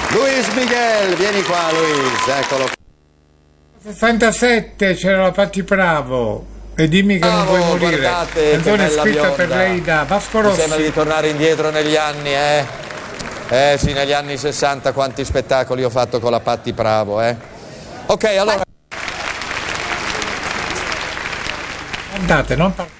Luis Miguel, vieni qua Luis, eccolo. 67 c'era la Patti Bravo. E dimmi che non vuoi morire. Guardate, canzone scritta bionda. per lei da Vasco Mi Rossi. sembra di tornare indietro negli anni, sì, negli anni 60 quanti spettacoli ho fatto con la Patti Bravo, Ok, allora Andate, non parlate.